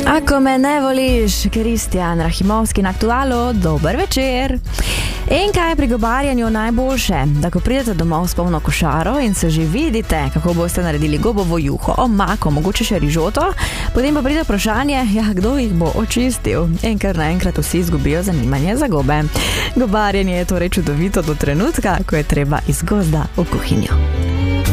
Ako me ne voliš, Kristjan Rahimovski na Aktualu, dober večer. In kaj je pri gobarjanju najboljše? Da ko pridete domov s polno košaro in se že vidite, kako boste naredili gobovo juho, omako, mogoče še rižoto, potem pa pride vprašanje, kdo jih bo očistil. In kar naenkrat vsi izgubijo zanimanje za gobe. Gobarjenje je torej čudovito do trenutka, ko je treba iz gozda v kuhinjo.